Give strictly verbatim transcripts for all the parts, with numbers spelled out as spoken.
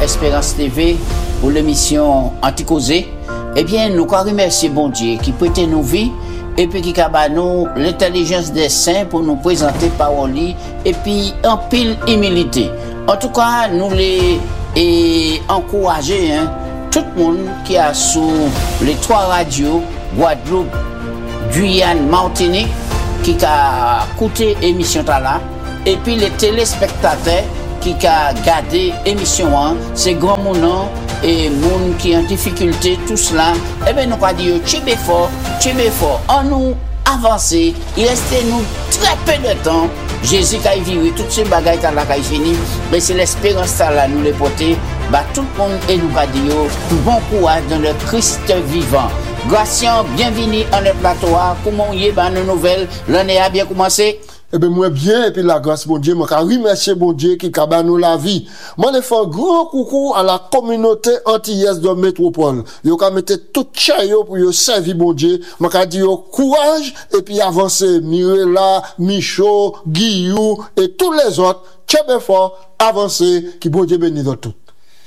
Espérance T V pour l'émission Anticausé. Eh bien, nous remercions bon Dieu qui prête nos vies et puis qui a nous l'intelligence des saints pour nous présenter parole et puis en pile humilité. En tout cas, nous les et encourager hein, tout le monde qui a sous les trois radios Guadeloupe, Guyane, Martinique qui a écouté l'émission là et puis les téléspectateurs qui a gardé l'émission c'est grand monde et monde qui en difficulté tout cela et bien nous va dire tibé fort tibé fort en nous avancer il restait nous très peu de temps Jésus qui a viré toutes ces bagailles là qui fini mais c'est l'espérance là nous les porter bah tout le monde et nous va dire bon courage dans le Christ vivant. Gratien, bienvenue en le plateau. Comment y est bah nos nouvelles l'année a bien commencé. Eh bien, moi bien, et puis la grâce, bon Dieu, moi, remercier bon Dieu qui a nous la vie. Moi, je fais un grand coucou à la communauté antillaise de métropole. Yo ka mette tout chayo pour yo servir bon Dieu. Moi, ka dit yo courage, et puis avancer. Mirela, Michaud, Guillou, et tous les autres, tchèbe fort, avancer, qui bon Dieu bénisse de tout.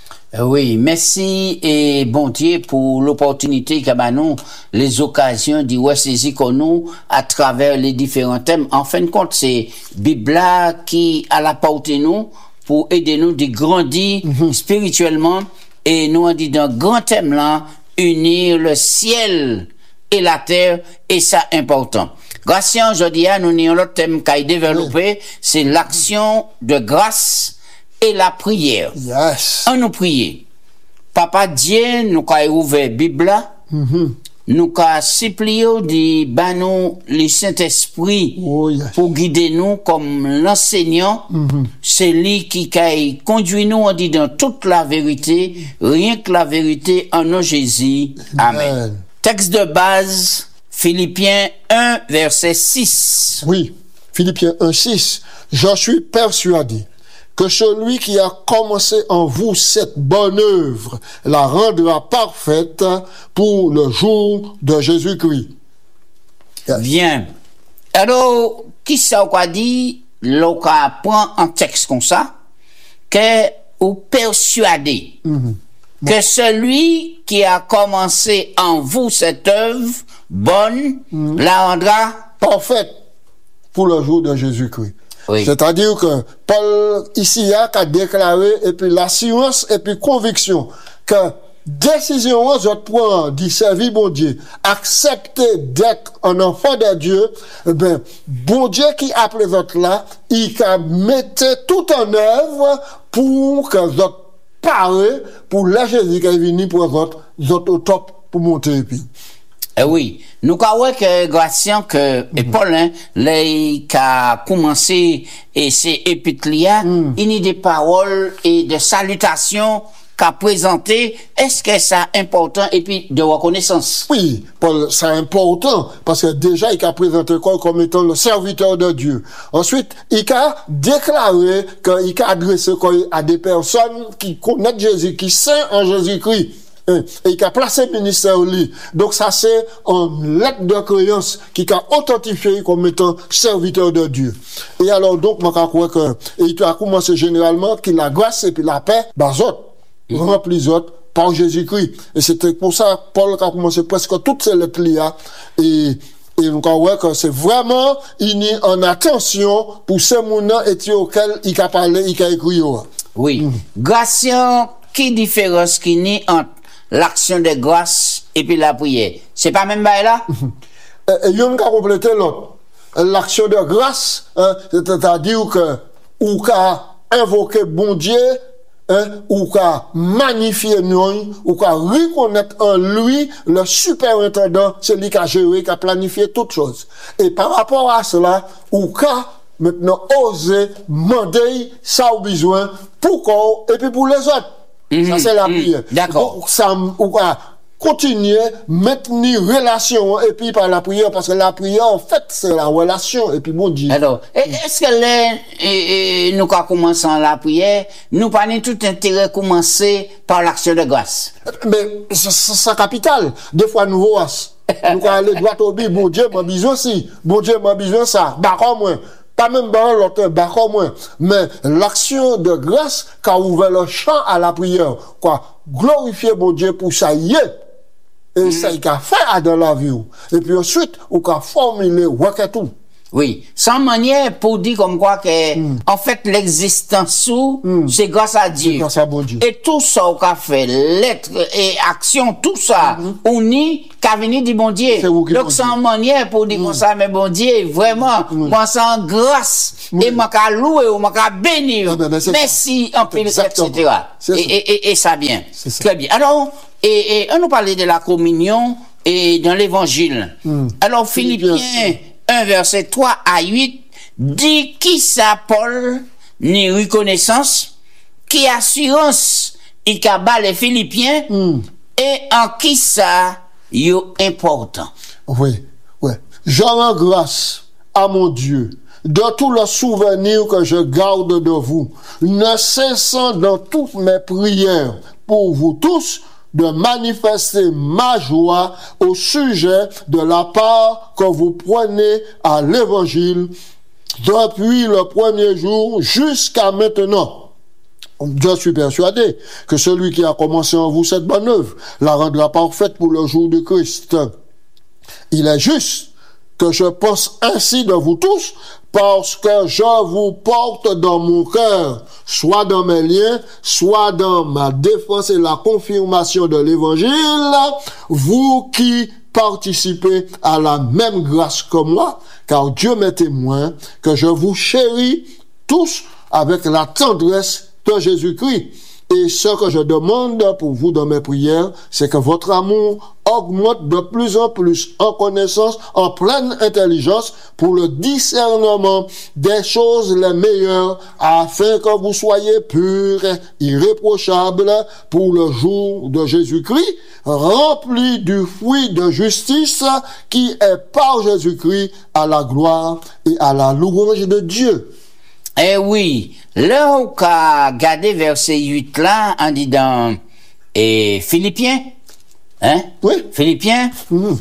Oui, merci et bon Dieu pour l'opportunité qu'a nous les occasions d'y saisir qu'on nous à travers les différents thèmes. En fin de compte, c'est Bible qui a la porte nous pour aider nous de grandir mm-hmm. spirituellement et nous on dit dans grand thème là unir le ciel et la terre et ça important. Grâce à aujourd'hui nous avons l'autre thème qu'a développé, oui. c'est l'action de grâce et la prière. Yes. On nous prier. Papa Dieu, nous qu'a ouvert Bible, mm-hmm. nous qu'a supplié de ban nous le Saint-Esprit oh, yes. pour guider nous comme l'enseignant. Mm-hmm. C'est lui qui qu'a conduit nous on dit dans toute la vérité, rien que la vérité en nom Jésus. Amen. Amen. Texte de base, Philippiens un, verset six. Oui, Philippiens un, six. Je suis persuadé que celui qui a commencé en vous cette bonne œuvre la rendra parfaite pour le jour de Jésus-Christ. Yes. Bien. Alors, qui ça quoi dit, l'on prend un texte comme ça, que ou persuadé mm-hmm. bon. que celui qui a commencé en vous cette œuvre bonne mm-hmm. la rendra parfaite pour le jour de Jésus-Christ. Oui. C'est-à-dire que Paul ici a déclaré et puis l'assurance et puis conviction que décision je prends d'y servir bon Dieu, accepter d'être un enfant de Dieu, eh ben bon Dieu qui a présenté là, il a mettre tout en œuvre pour que vous parlez pour la Jésus qui est venu pour vous autres au top pour monter et puis. Eh oui, nous croyons que grâce que mm-hmm. et Paul hein, les qui a commencé et ces épîtres là, mm. il y a des paroles et des salutations qu'a présenté. Est-ce que ça important et puis de reconnaissance? Oui, Paul, c'est important parce que déjà il a présenté quoi comme étant le serviteur de Dieu. Ensuite, il a déclaré qu'il a adressé quoi à des personnes qui connaissent Jésus, qui sont en Jésus-Christ. Et il a placé le ministère au lit. Donc ça c'est une lettre de créance qui a authentifié comme étant serviteur de Dieu. Et alors donc, moi je crois que, et il a commencé généralement que la grâce et puis la paix, bah autres, mm-hmm. remplis autres par Jésus-Christ. Et c'était pour ça que Paul a commencé presque toutes ces lettres-là. Et, et on croit que c'est vraiment uni en attention pour ce moment et auquel il a parlé, il a écrit. Oui. Mm-hmm. Grâce, qui différence qui n'y entre l'action de grâce et puis la prière. C'est pas même là? Et il y a complété l'autre. L'action de grâce, hein, c'est-à-dire que ou qu'a invoquer bon Dieu, hein, ou qu'a magnifier nous, ou qu'a reconnaître en lui le superintendant, celui qui a géré, qui a planifié toutes choses. Et par rapport à cela, ou qu'a maintenant oser demander ça au besoin pour quoi et puis pour les autres. Mm-hmm. Ça c'est la prière. Mm-hmm. D'accord. Donc, ça ou quoi continuer maintenir relation et puis par la prière parce que la prière en fait c'est la relation et puis bon Dieu. Alors, est-ce que les, et, et, nous quand commençons la prière, nous pas tout intérêt commencer par l'action de grâce. Mais c'est capital. Des fois nous voyons nous allons aller droit au but, bon Dieu m'a besoin aussi, bon Dieu m'a besoin ça. D'accord moi. pas même dans l'autre bas comme moi, mais l'action de grâce qui a ouvert le champ à la prière, quoi, glorifier mon Dieu pour ça y est. Et mm. ça, il a fait dans la vie. Et puis ensuite, on a formulé, ouais, tout. Oui, sans manière pour dire comme quoi que, mm. en fait, l'existence sous, mm. c'est grâce à Dieu. C'est grâce à bon Dieu. Et tout ça, on a fait, lettres et actions, tout ça, mm-hmm. on y, qu'a venu du bon Dieu. Donc, sans manière pour dire mm. comme ça, mais bon Dieu, vraiment, mm. moi, sans grâce, mm. et moi, qu'à louer, ou moi, qu'à bénir, ah ben, ben, merci, en plus, et cetera. Et, et, et, et ça bien. Très bien. Alors, et, et, on nous parlait de la communion, et dans l'évangile. Mm. Alors, Philippiens, un verset trois à huit dit qui ça Paul ni reconnaissance qui assurance il kaba les Philippiens mm. et en qui ça yo important. Oui, oui. Je rends grâce à mon Dieu de tous les souvenirs que je garde de vous, ne cessant dans toutes mes prières pour vous tous de manifester ma joie au sujet de la part que vous prenez à l'évangile depuis le premier jour jusqu'à maintenant. Je suis persuadé que celui qui a commencé en vous cette bonne œuvre la rendra parfaite pour le jour de Christ. Il est juste que je pense ainsi de vous tous parce que je vous porte dans mon cœur, soit dans mes liens, soit dans ma défense et la confirmation de l'évangile, vous qui participez à la même grâce que moi, car Dieu m'est témoin que je vous chéris tous avec la tendresse de Jésus-Christ. Et ce que je demande pour vous dans mes prières, c'est que votre amour augmente de plus en plus en connaissance, en pleine intelligence, pour le discernement des choses les meilleures, afin que vous soyez purs et irréprochables pour le jour de Jésus-Christ, remplis du fruit de justice qui est par Jésus-Christ à la gloire et à la louange de Dieu. Eh oui, là où qu'a gardé verset huit là, on dit dans et Philippiens, hein? Oui. Philippiens. Mm-hmm.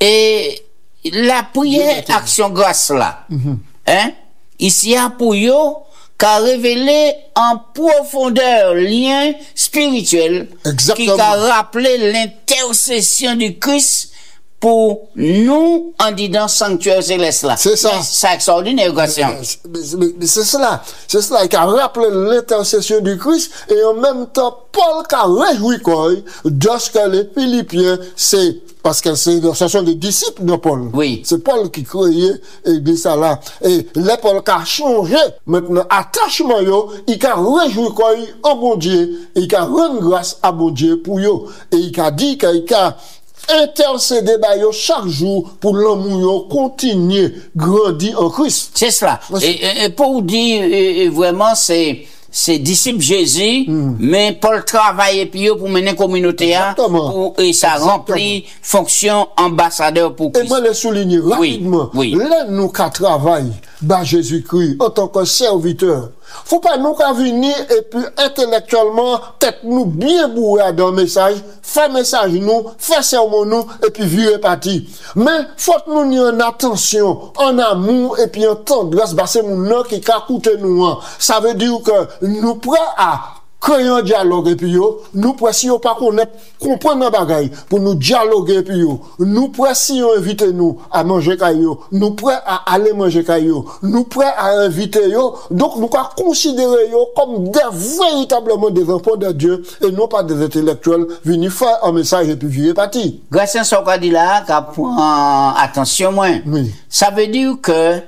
Et la prière action grâce là, mm-hmm. hein? Ici a pour yo qu'a révélé en profondeur lien spirituel. Exactement. Qui a rappelé l'intercession du Christ pour nous, en disant sanctuaire céleste là. C'est ça. C'est extraordinaire, Gassion. C'est cela. C'est cela qui a rappelé l'intercession du Christ et en même temps, Paul qui a réjoui quoi, de ce que les Philippiens, c'est, parce que c'est, ce sont des disciples de Paul. Oui. C'est Paul qui créait l'église là. Et les Paul qui a changé, maintenant, attachement yo, il a réjoui quoi, en bon Dieu, il a rendu grâce à bon Dieu pour yo. Et il a dit qu'il a intercéder bah yo chaque jour pour l'amour yo continuer grandir en Christ. C'est cela. Et, et pour dire et, et vraiment c'est c'est disciple Jésus, mm. mais Paul travaille puis pour mener communauté pour et ça Exactement. Remplit fonction ambassadeur pour Christ. Et moi le souligner rapidement. Oui. oui. Là nous qui travaille bah Jésus-Christ en tant que serviteur. Faut pas nous qu'à venir et puis intellectuellement tête nous bien bourré dans le message, faire message nous, faire sermon nous et puis virer parti. Mais faut que nous y en attention, en amour et puis en tendresse, bah c'est mon qui a coûté nous. Ça veut dire que nous prêts à créer un dialogue et puis yo, nous pressions pas connaître, comprendre un bagaille pour nous dialoguer et puis yo, nous pressions inviter nous à manger caillou, nous prêts à aller manger caillou, nous prêts à inviter yo, donc nous à considérer yo comme des véritablement des enfants de Dieu et non pas des intellectuels venus faire un message et puis virer parti. Grâce à ce qu'on dit là, qu'à prendre attention moins. Oui. Ça veut dire que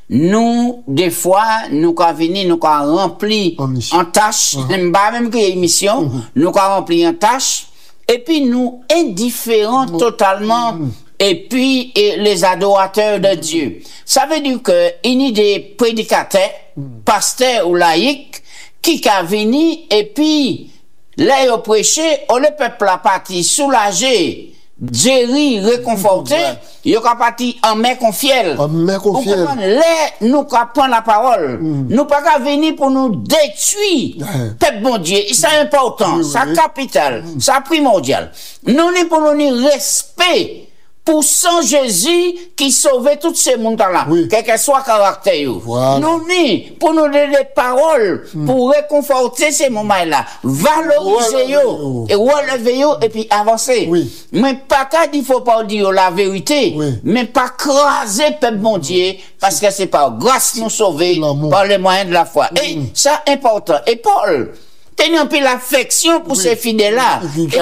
nous, des fois, nous quand venir, nous quand rempli en tâche, uh-huh. pas même que émission, uh-huh. nous quand rempli en tâche, et puis nous indifférents uh-huh. totalement, uh-huh. et puis et les adorateurs de uh-huh. Dieu. Ça veut dire que il y a des prédicateurs, uh-huh. pasteurs ou laïcs, qui quand venir, et puis là ils prêcher, on le peuple a parti soulagé. Jerry réconforté, il a parti en main confielle. En main confielle. Là, nous prendre la parole. Mm. Nous pas qu'à venir pour nous détruire. Mm. Peuple bon Dieu, c'est important, oui, c'est oui. capital, mm. c'est primordial. Nous ni pour nous respect pour son Jésus qui sauvait tous ces mondes-là, Oui. quel que soit caractère. Voilà. Nous ni pour nous donner des paroles, mm. pour réconforter ces moments-là, valoriser yo, et relever yo, et puis avancer. Oui. Mais pas qu'à dire, faut pas dire la vérité, Oui. mais pas craser peuple mon Dieu, parce que c'est par grâce nous sauver, par les moyens de la foi. Mm. Et ça, important. Et Paul, tenez un peu l'affection pour Oui. ces fidèles-là.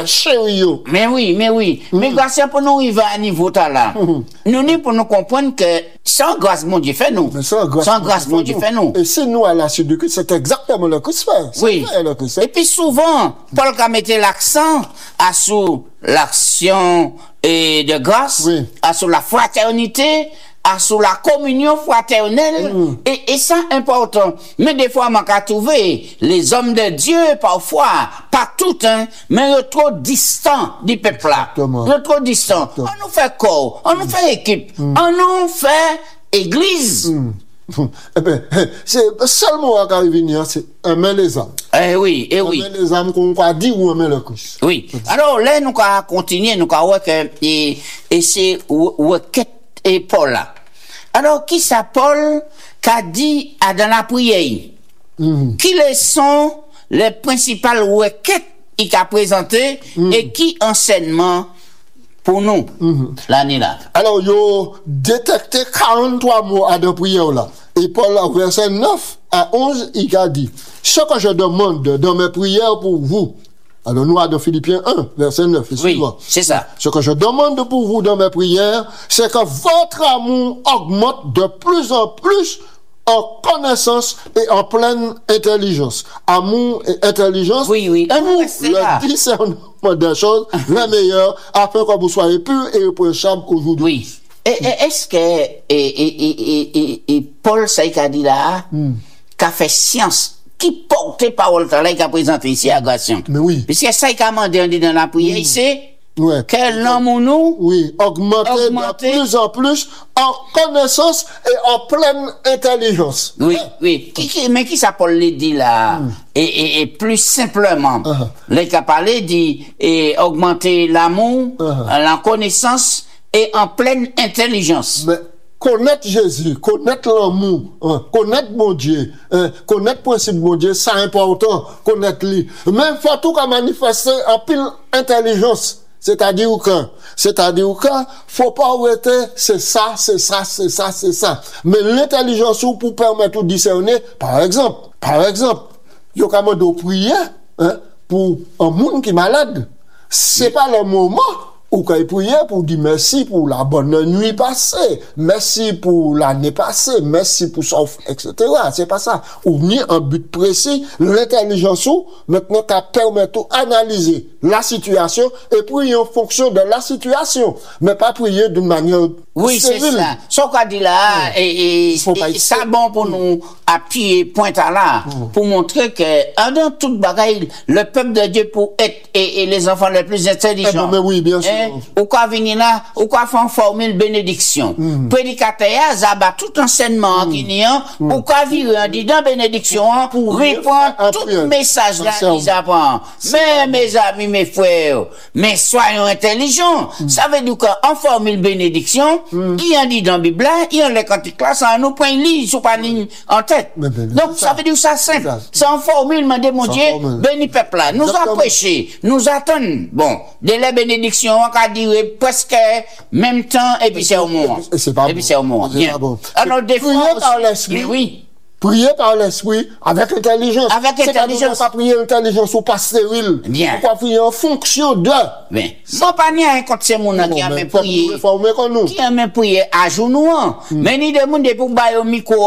Mais oui, mais oui. Mm. Mais grâce pour nous arriver à un niveau là. Mm. Nous ni pour nous comprendre que sans grâce, mon Dieu fait nous. Mais sans grâce, sans grâce mon Dieu fait nous. Et c'est nous à la suite de Christ, c'est exactement le Christ fait. Oui. Le Christ. Et puis souvent, Paul a mis l'accent à sur l'action et de grâce, Oui. à sur la fraternité, à sur la communion fraternelle, mm. et, et ça important. Mais des fois, on a trouvé les hommes de Dieu, parfois, pas tout, hein, mais ils sont trop distants du peuple là. Ils sont trop distants. Exactement. On nous fait corps, on nous fait équipe, mm. on nous fait église. Mm. Eh ben, c'est seulement à venir, c'est aimer les âmes. Eh oui, eh oui. Aimer les âmes qu'on va dire ou aimer le Christ. Oui. Alors là, nous allons continuer, nous allons voir que, et, et c'est requête et Paul là. Alors, qui ça Paul qu'a dit à dans la prière? Mm. Qui les sont les principales requêtes qu'il a présentées mm. et qui enseignement pour nous mm-hmm. l'année là? Alors, yo détecté quarante-trois mots à la prière là. Et Paul, verset neuf à onze, il a dit, ce que je demande dans mes prières pour vous. Alors, nous, dans Philippiens un, verset neuf. Oui, c'est ça. Ce que je demande pour vous dans mes prières, c'est que votre amour augmente de plus en plus en connaissance et en pleine intelligence. Amour et intelligence. Oui, oui. Pour le discernement des choses, les meilleures, afin que vous soyez purs et irréprochables aujourd'hui. Oui. Et, et est-ce que, et, et, et, et, et Paul, ça y a dit là, mm. qu'a fait science, qui portait parole là, qui a présenté ici à Gration. Mais oui. Puisque ça y a demandé dans la prière, mm. c'est, ouais. Quel homme nous? Oui, augmenter, augmenter de plus en plus en connaissance et en pleine intelligence. Oui, hein? Oui. Qui, qui, mais qui ça Paul le dit là? Mm. Et, et, et plus simplement, uh-huh. les qui a parlé dit et augmenter l'amour, uh-huh. la connaissance et en pleine intelligence. Mais connaître Jésus, connaître l'amour, hein, connaître mon Dieu, hein, connaître le principe de mon Dieu, c'est important, connaître lui. Même faut tout qu'à manifester en pile intelligence. C'est-à-dire que, c'est-à-dire que, faut pas arrêter, c'est ça, c'est ça, c'est ça, c'est ça. Mais l'intelligence pour permettre de discerner, par exemple, par exemple, il y a quand même de prier, hein, pour un monde qui est malade. C'est oui. Pas le moment où il prier pour dire merci pour la bonne nuit passée, merci pour l'année passée, merci pour son, et cetera. C'est pas ça. Ou ni un but précis, l'intelligence ou, maintenant, qu'à permettre d'analyser la situation et prier en fonction de la situation. Mais pas prier d'une manière oui, c'est ça. Ce qu'on dit là, ouais. et, et, et ça bon pour nous appuyer point à là, mmh. pour montrer que, dans toute bagaille, le peuple de Dieu pour être, et, et les enfants les plus intelligents. Eh ben, mais oui, bien sûr. Hein, ou quoi venir là, ou quoi faire une formule bénédiction. Mm. Prédicateur, Zaba, tout enseignement mm. qui n'y a, mm. ou quoi vivre en disant bénédiction, pour répondre tout le message là qu'ils apprennent. Mais mes amis, mes frères, mais soyons intelligents. Mm. Ça veut dire qu'en formule bénédiction, mm. il y a dit dans la Bible, il y a les cantiques là, ça nous prend une ligne, sur pas ligne en tête. Mais, mais, donc ça. ça veut dire ça simple. C'est en formule, demandez mon Dieu, béni peuple là. Nous a prêché, nous attendons. Bon, de la bénédiction, on va dire presque même temps, et puis c'est au moment. Et c'est pas et puis c'est au moment. Bien. Bon. Alors, des fois. Prier par l'esprit. Oui. Prier par l'esprit, avec intelligence. Avec intelligence. Pas prier intelligence ou pas stérile. Bien. Ou pas prier en fonction de. Bien. Sans pas ni un contre ces gens qui aiment prier. Qui aiment prier à genoux. Mais ni de monde pour bailler au micro,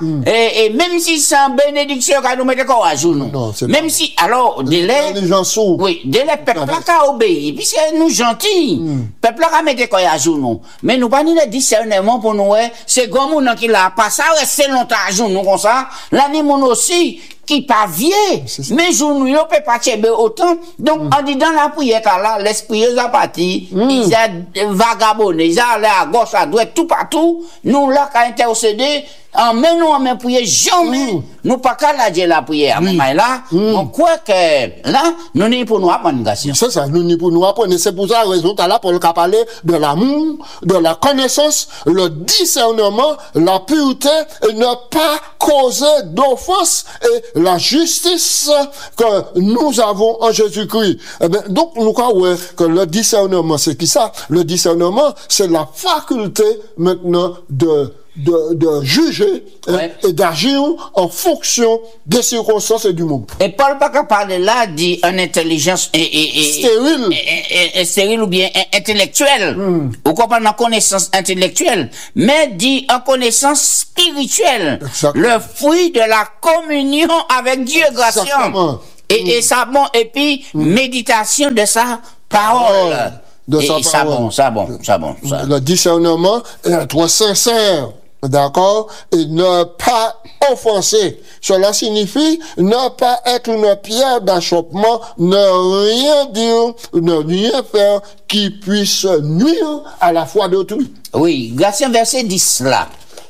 et même si c'est en bénédiction, quand nous mettons à genoux. Même si, alors, délai. Oui, délai, peuple a obéi. Puisque nous gentils. Peuple a mis à genoux. Mais nous pas ni le discernement pour nous, c'est comme nous qui l'a pas ça, rester longtemps à genoux comme ça. L'année mon aussi, qui pas vieux. Mais jour nous yo peut pas tirer autant. Donc mm. en dit dans la prière là, l'esprit est parti, mm. ils a vagabondé, ils a allé à gauche à droite tout partout. Nous là qu'à intercéder en mais nous en même prière jamais mm. nous pas qu'à la dire la prière oui. Mais là mm. on croit que là nous n'est pour nous apprendre garçon. C'est ça, nous n'est pour nous apprendre, c'est pour ça raison t'as là pour le parler de l'amour, de la connaissance, le discernement, la pureté et ne pas causer d'offense et la justice que nous avons en Jésus-Christ. Eh bien, donc nous croyons que le discernement c'est qui ça? Le discernement c'est la faculté maintenant de De, de juger ouais. hein, et d'agir en fonction des circonstances et du monde. Et Paul pas qu'à parler là dit en intelligence et, et, et stérile, et, et, et stérile ou bien intellectuelle, mm. ou comprendre en connaissance intellectuelle, mais dit en connaissance spirituelle, exactement. Le fruit de la communion avec Dieu, grâce et, mm. et ça bon et puis mm. méditation de sa parole. Oh. De et, sa et ça bon, ça bon, ça bon, ça. Le discernement est être sincère. D'accord? Et ne pas offenser. Cela signifie ne pas être une pierre d'achoppement, ne rien dire, ne rien faire qui puisse nuire à la foi d'autrui. Oui, Galatiens verset dix là.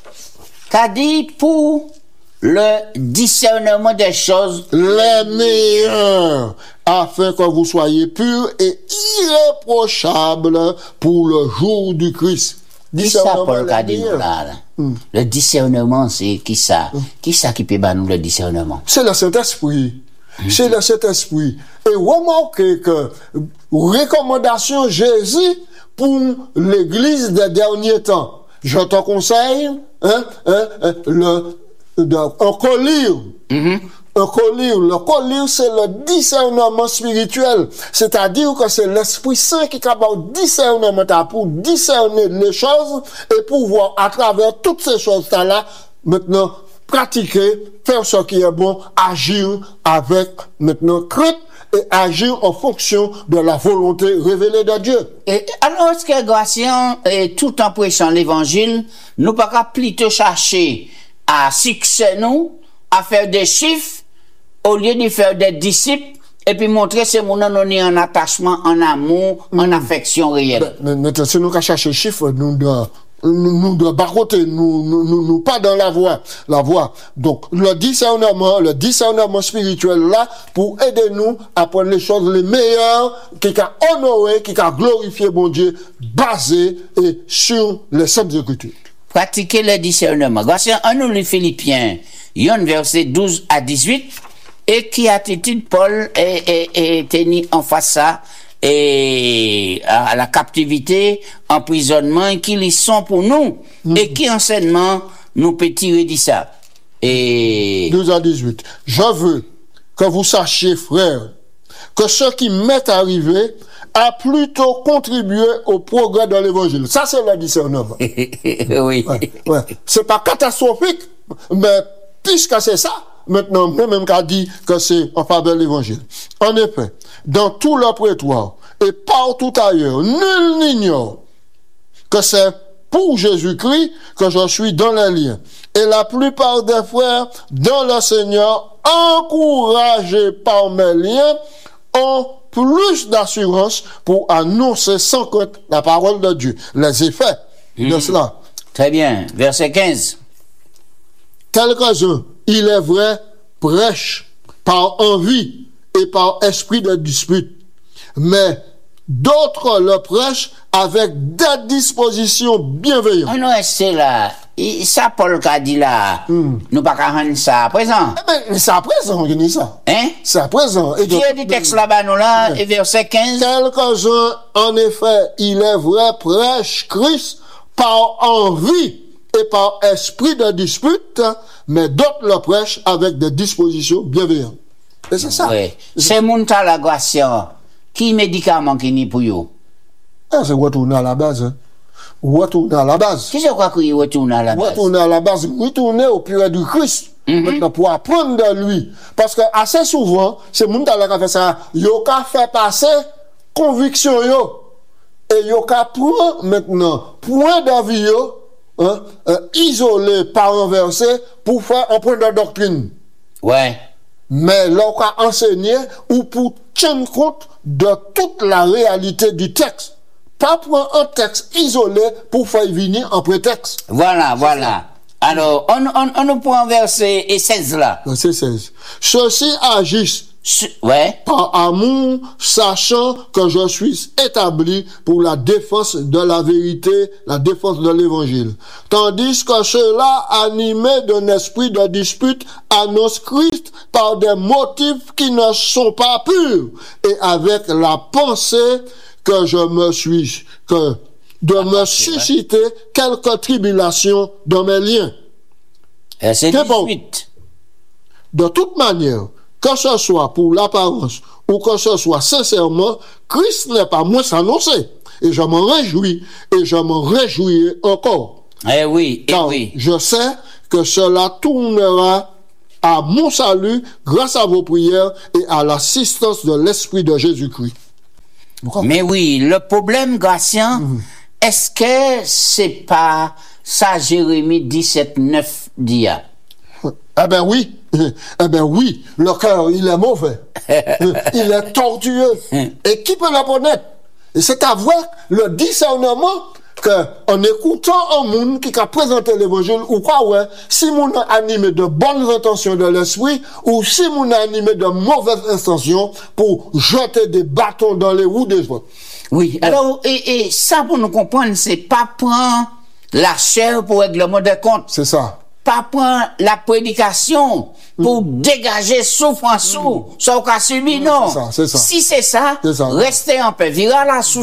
Qu'a dit pour le discernement des choses les meilleures, afin que vous soyez purs et irréprochables pour le jour du Christ. Qui ça Paul qu'a dit là, là? Mm. Le discernement, c'est qui ça? Mm. Qui ça qui peut nous le discernement? C'est le Saint-Esprit. Mm. C'est le Saint-Esprit. Et remarquez que recommandation Jésus pour l'Église des derniers temps. Je te conseille, hein, hein, hein le, de, un collier. Mm-hmm. Un collier. Le collier, c'est le discernement spirituel. C'est-à-dire que c'est l'Esprit Saint qui est capable de discernement pour discerner les choses et pouvoir, à travers toutes ces choses-là, maintenant, pratiquer, faire ce qui est bon, agir avec, maintenant, crainte et agir en fonction de la volonté révélée de Dieu. Et alors, est-ce que Galatiens, tout en prêchant l'évangile, nous pas qu'à plutôt chercher à succès, nous, à faire des chiffres, au lieu de faire des disciples, et puis montrer ces gens on est en attachement, en amour, mm. en affection réelle. Mais, mais si nous cherchons les chiffres, nous devons nous, nous de barroter, nous, nous, nous, nous pas dans la voie, la voie. Donc, le discernement, le discernement spirituel là, pour aider nous à prendre les choses les meilleures, qui a honoré, qui a glorifié mon Dieu, basé et sur les saintes écritures. Pratiquer le discernement. Voici un nous les Philippiens, Yon verset douze à dix-huit, et qui attitude Paul est tenu en face ça, et à la captivité, emprisonnement, qui les sont pour nous, mmh. et qui enseignement nous peut tirer de ça. Et douze à dix-huit. Je veux que vous sachiez, frères, que ce qui m'est arrivé a plutôt contribué au progrès de l'évangile. Ça, c'est le discernement. Oui. Ouais, ouais. C'est pas catastrophique, mais puisque c'est ça, maintenant, même qu'a dit que c'est en faveur de l'évangile. En effet, dans tout le prétoire et partout ailleurs, nul n'ignore que c'est pour Jésus-Christ que je suis dans les liens. Et la plupart des frères dans le Seigneur, encouragés par mes liens, ont plus d'assurance pour annoncer sans crainte la parole de Dieu. Les effets mmh. de cela. Très bien. Verset quinze. Quelques-uns, il est vrai, prêchent par envie et par esprit de dispute. Mais d'autres le prêchent avec des dispositions bienveillantes. Ah non, c'est là. Ça, Paul qu'a dit là, mm. nous pas qu'à rendre ça à présent. Mais c'est à présent, on dit ça. Hein? C'est à présent. Et tu as dit texte là-bas, nous là, et verset quinze. Quelques-uns, en effet, il est vrai, prêchent Christ par envie et par esprit de dispute, mais d'autres le prêchent avec des dispositions bienveillantes. Et c'est ça. Oui. C'est mon tas la grâce. Qui médicament qui n'est pour vous? Ah, c'est retourner à la base. Hein. Retourner à la base. Qui c'est quoi qui retourne à la base? Retourner à la base. Retourner au purée du Christ. Mm-hmm. Maintenant, pour apprendre de lui. Parce que assez souvent, c'est mon tas qui fait ça. Yo ka fait passer conviction yo. Et yo ka prend maintenant point de vie yo. Hein, euh, isolé par un verset pour faire un point de doctrine. Ouais. mais l'on a enseigné ou pour tenir compte de toute la réalité du texte. Pas prendre un texte isolé pour faire venir en prétexte. Voilà, voilà. Alors, on, on, on nous prend verset seize là. Verset seize. Ceux-ci agissent ouais. par amour, sachant que je suis établi pour la défense de la vérité, la défense de l'évangile. Tandis que ceux-là, animés d'un esprit de dispute, annoncent Christ par des motifs qui ne sont pas purs, et avec la pensée que je me suis, que de ah, me susciter ouais. quelques tribulations dans mes liens. C'est dix-huit. De toute manière, que ce soit pour l'apparence ou que ce soit sincèrement, Christ n'est pas moins annoncé. Et je m'en réjouis, et je m'en réjouis encore. Eh oui, eh Car oui. je sais que cela tournera à mon salut grâce à vos prières et à l'assistance de l'Esprit de Jésus-Christ. Mais oui, le problème, Gratien, mm-hmm. est-ce que c'est pas ça Jérémie dix-sept neuf dit? Eh ben oui, eh ben oui, le cœur, il est mauvais. Il est tortueux. Et qui peut le connaître? Et c'est avoir le discernement que, en écoutant un monde qui a présenté l'évangile, ou quoi, ouais, si mon a animé de bonnes intentions de l'esprit, ou si mon a animé de mauvaises intentions pour jeter des bâtons dans les roues des autres. Oui, alors, et, et ça, pour nous comprendre, c'est pas prendre la chair pour règlement des comptes. C'est ça. Pas prendre la prédication pour mmh. dégager souffrance mmh. sous, ça qu'a subi, non. C'est ça, c'est ça. Si c'est ça, ça, restez en paix. Vira la sous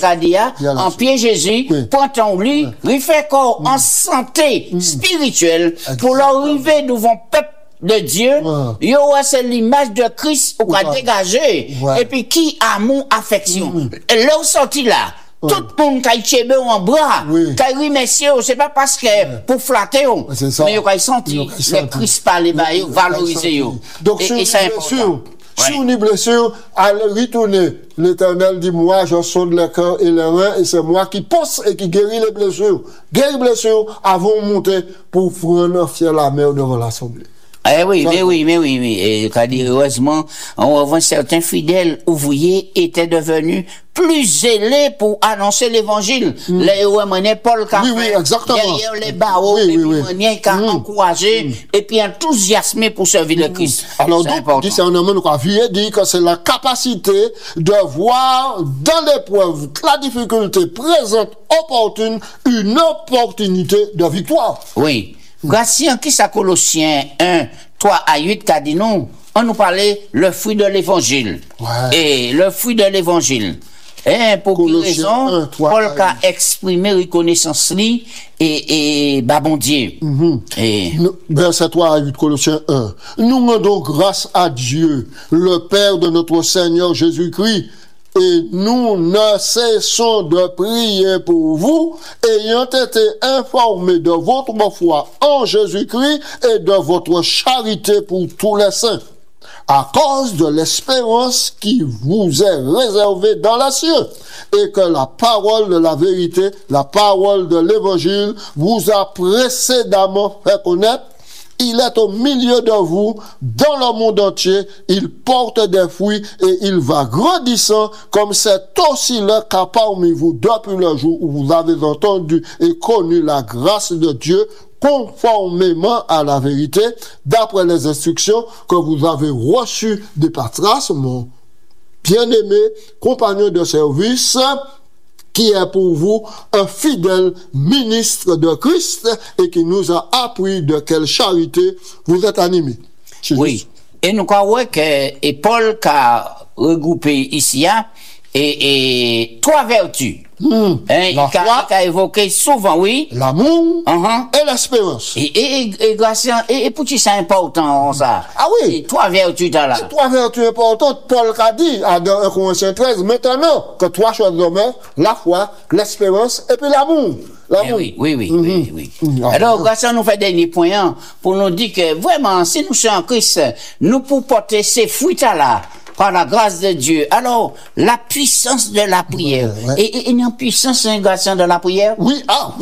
en pied Jésus, oui. Prends ton lit, oui. Refais corps mmh. en santé mmh. spirituelle mmh. pour l'arrivée devant peuple de Dieu. Ouais. Yo, c'est l'image de Christ ou qu'a dégagé. Ouais. Et puis qui amour, affection. Mmh. Leur sorti là. Ouais. Tout le monde qui a en bras, oui. qui a remercié, c'est pas parce que ouais. pour flatter, mais il a senti le Christ parler, valoriser. Donc, et, si on blessure, si on est blessure, allez retourner. L'Éternel dit, moi, je sonde le cœur et les reins, et c'est moi qui pense et qui guérit les blessures. Guérit les blessures avant de monter pour prendre fier la mer devant l'Assemblée. Eh oui, mais oui, mais oui, mais et quand dit heureusement, en revanche, certains fidèles ouvriers étaient devenus plus zélés pour annoncer l'évangile. Mm. Les héros menaient Paul qui a oui, oui, exactement. derrière les barreaux, oui, et puis oui, oui. qui a mm. encouragé, mm. et puis enthousiasmé pour servir mm. le Christ. Alors donc, discernement, nous avons dit que c'est la capacité de voir dans l'épreuve, la difficulté présente, opportune, une opportunité de victoire. Oui. Gratien, qui ça Colossiens un, trois à huit, qu'a dit nous, on nous parlait le fruit de l'évangile. Ouais. Et le fruit de l'évangile. Et pour quelle raison, Paul a exprimé reconnaissance li et, et, bah, bon Dieu. Mm-hmm. Et, verset trois à huit, Colossiens un. Nous rendons grâce à Dieu, le Père de notre Seigneur Jésus-Christ, et nous ne cessons de prier pour vous, ayant été informés de votre foi en Jésus-Christ et de votre charité pour tous les saints, à cause de l'espérance qui vous est réservée dans la cieux, et que la parole de la vérité, la parole de l'évangile vous a précédemment fait connaître. Il est au milieu de vous, dans le monde entier, il porte des fruits et il va grandissant, comme c'est aussi le cas parmi vous depuis le jour où vous avez entendu et connu la grâce de Dieu, conformément à la vérité, d'après les instructions que vous avez reçues de Patras, mon bien-aimé compagnon de service, qui est pour vous un fidèle ministre de Christ et qui nous a appris de quelle charité vous êtes animés. Oui. Juste. Et nous croyons que et Paul qui a regroupé ici et, et trois vertus. Mmh. Hein, la foi, qui a évoqué souvent, oui. L'amour uh-huh. et l'espérance. Et, et, et, et, et pour qui c'est important, ça? Ah oui. Et trois vertus là. C'est trois vertus importantes. Paul a dit, dans un Corinthiens treize, maintenant, que trois choses demeurent, la foi, l'espérance et puis l'amour. Eh oui, oui, oui, mm-hmm. oui, oui. Mm-hmm. Alors, grâce à nous fait dernier point, hein, pour nous dire que vraiment, si nous sommes en Christ, nous pouvons porter ces fruits-là, par la grâce de Dieu. Alors, la puissance de la prière. Ouais, ouais. Et, et, et une puissance, une grâce de la prière? Oui, ah oui.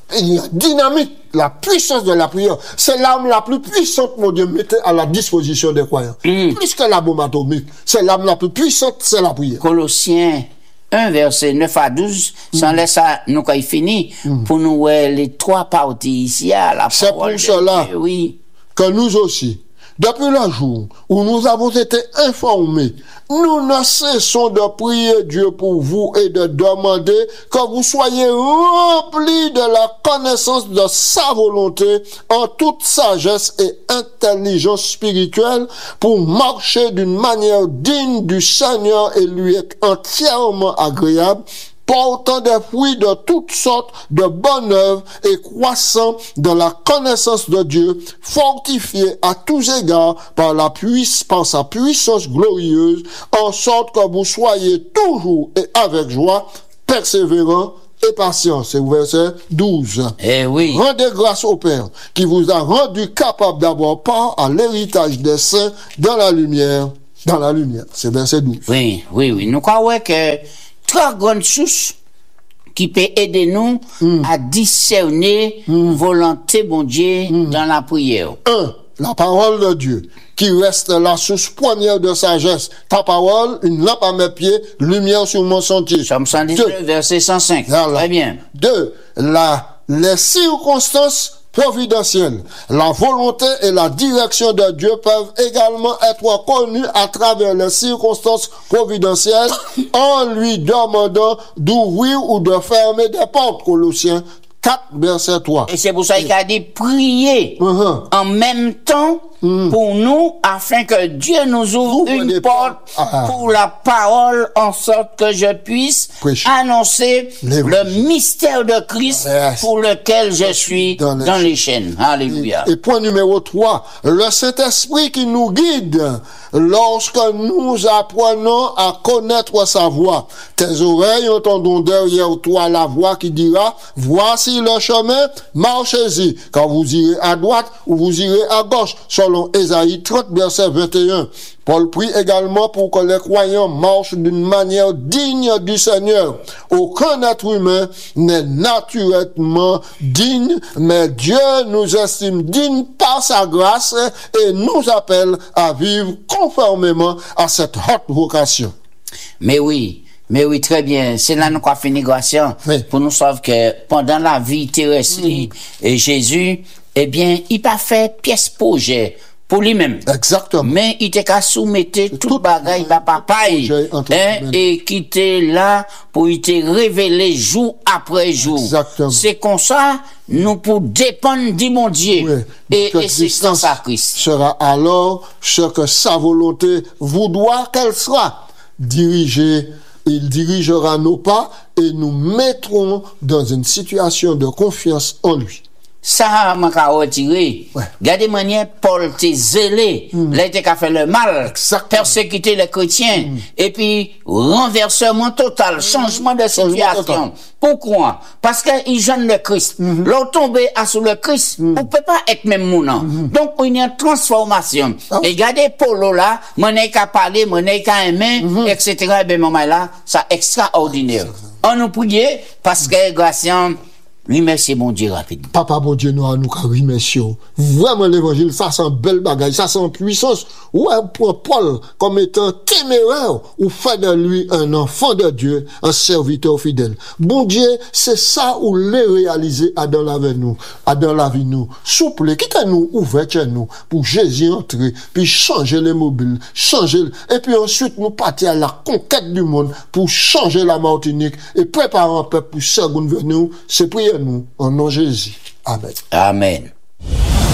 il y a dynamite, la puissance de la prière. C'est l'arme la plus puissante, mon Dieu, mettez à la disposition des croyants. Mm. Plus que la bombe atomique, c'est l'arme la plus puissante, c'est la prière. Colossiens un, verset neuf à douze, mm. sans laisser ça, nous, quand il finit, mm. pour nous, ouais, les trois parties ici, à la c'est pour cela Dieu, oui. que nous aussi, depuis le jour où nous avons été informés, nous ne cessons de prier Dieu pour vous et de demander que vous soyez remplis de la connaissance de sa volonté en toute sagesse et intelligence spirituelle pour marcher d'une manière digne du Seigneur et lui être entièrement agréable, portant des fruits de toutes sortes de bonnes œuvres et croissant dans la connaissance de Dieu, fortifié à tous égards par la puissance, par sa puissance glorieuse, en sorte que vous soyez toujours et avec joie, persévérants et patients. C'est au verset douze. Eh oui. Rendez grâce au Père, qui vous a rendu capable d'avoir part à l'héritage des saints dans la lumière, dans la lumière. C'est verset douze. Oui, oui, oui. Nous croyons que trois grandes sources qui peut aider nous mm. à discerner mm. volonté bon Dieu mm. dans la prière. Un, la parole de Dieu, qui reste la source première de sagesse. Ta parole, une lampe à mes pieds, lumière sur mon sentier. Somme cent dix-neuf, verset cent cinq. Voilà. Très bien. Deux, la, les circonstances providentielle. La volonté et la direction de Dieu peuvent également être connues à travers les circonstances providentielles en lui demandant d'ouvrir ou de fermer des portes. Colossiens quatre, verset trois. Et c'est pour ça qu'il a dit prier uh-huh. en même temps mm. pour nous, afin que Dieu nous ouvre, ouvre une porte ah. pour la parole, en sorte que je puisse Prêche. annoncer le mystère de Christ yes. pour lequel je suis dans les, dans les chaînes. Alléluia. Et, et point numéro trois, le Saint-Esprit qui nous guide lorsque nous apprenons à connaître sa voix. Tes oreilles entendront derrière toi la voix qui dira, voici le chemin, marchez-y, quand vous irez à droite ou vous irez à gauche, selon Ésaïe trente, verset vingt et un. Paul prie également pour que les croyants marchent d'une manière digne du Seigneur. Aucun être humain n'est naturellement digne, mais Dieu nous estime dignes par sa grâce et nous appelle à vivre conformément à cette haute vocation. Mais oui, mais oui, très bien. C'est là nous avons fini grâce oui. pour nous savoir que pendant la vie terrestre, mm. et Jésus, eh bien, il n'a pas fait pièce projet pour lui-même. Exactement. Mais il était qu'à soumettre tout, tout bagaille à papa, hein, et qui était là pour il te révéler jour après jour. Exactement. C'est comme ça, nous pour dépendre du mon Dieu. Oui. Et, et c'est sans ça Christ. Sera alors ce que sa volonté voudra qu'elle soit dirigée. Il dirigera nos pas et nous mettrons dans une situation de confiance en lui. Ça m'a retiré. Ouais. Regardez manière Paul t'est zélé, mm. là il a fait le mal, exactement. Persécuter les chrétiens, mm. et puis renversement total, changement de situation. Total. Pourquoi? Parce qu'il jeûne le Christ. Mm-hmm. L'on tombé à sous le Christ, mm. on peut pas être même mounant. Mm-hmm. Donc il y a une transformation. Oh. Et regardez Paul là, mon qu'à parler, mon qu'à aimer, mm-hmm. et cetera. Et bien moment là, ça extraordinaire. On nous prie parce que grâce oui, merci, mon Dieu, rapidement. Papa, bon Dieu, nous, nous, remercie. Vraiment, l'évangile, ça sent belle bagaille, ça sent puissance. Ouais, pour Paul, comme étant téméraire, ou fait de lui un enfant de Dieu, un serviteur fidèle. Bon Dieu, c'est ça où les réaliser à dans la vie nous, à dans la vie nous. Souple, quitte nous, ouvert chez nous, pour Jésus entrer, puis changer les mobiles, changer, et puis ensuite nous partir à la conquête du monde, pour changer la Martinique, et préparer un peuple pour seconde venue, c'est prier nous, en nom de Jésus. Amen. Amen.